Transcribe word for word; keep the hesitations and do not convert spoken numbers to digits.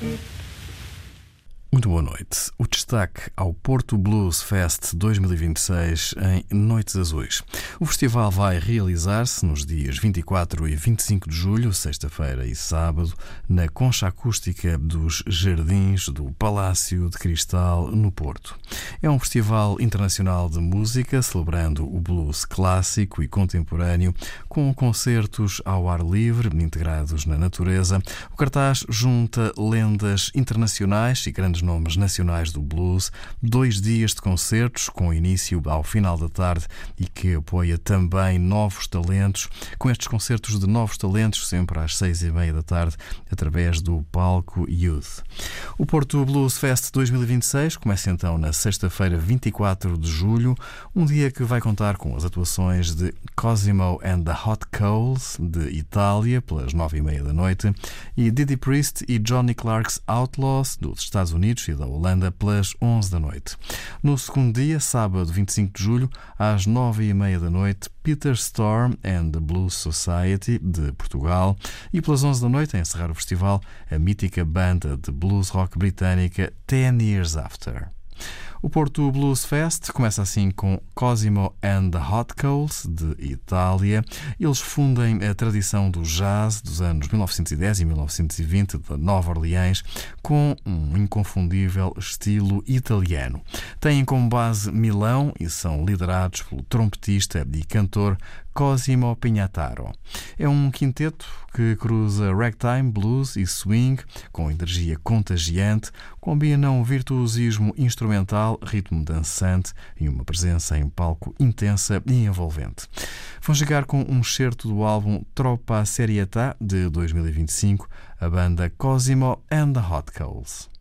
Muito boa noite. O destaque ao Porto Blues Fest dois mil e vinte e seis em Noites Azuis. O festival vai realizar-se nos dias vinte e quatro e vinte e cinco de julho, sexta-feira e sábado, na Concha Acústica dos Jardins do Palácio de Cristal, no Porto. É um festival internacional de música, celebrando o blues clássico e contemporâneo, com concertos ao ar livre, integrados na natureza. O cartaz junta lendas internacionais e grandes nomes nacionais do blues, dois dias de concertos com início ao final da tarde e que apoia também novos talentos, com estes concertos de novos talentos sempre às seis e meia da tarde através do Palco Youth. O Porto Blues Fest dois mil e vinte e seis começa então na sexta-feira vinte e quatro de julho, um dia que vai contar com as atuações de Cosimo and the Hot Coals de Itália pelas nove e meia da noite e Didi Priest e Johnny Clark's Outlaws dos Estados Unidos e da Holanda pelas onze da noite. No segundo dia, sábado vinte e cinco de julho, às nove e meia da noite, Peter Storm and the Blues Society de Portugal e pelas onze da noite, a encerrar o festival, a mítica banda de blues rock britânica Ten Years After. O Porto Blues Fest começa assim com Cosimo and the Hot Coals, de Itália. Eles fundem a tradição do jazz dos anos mil novecentos e dez e mil novecentos e vinte de Nova Orleans, com um inconfundível estilo italiano. Têm como base Milão e são liderados pelo trompetista e cantor Cosimo Pignataro. É um quinteto que cruza ragtime, blues e swing com energia contagiante, combinam virtuosismo instrumental, ritmo dançante e uma presença em palco intensa e envolvente. Vão chegar com um excerto do álbum Troppa Serietà de dois mil e vinte e cinco, a banda Cosimo and the Hot Coals.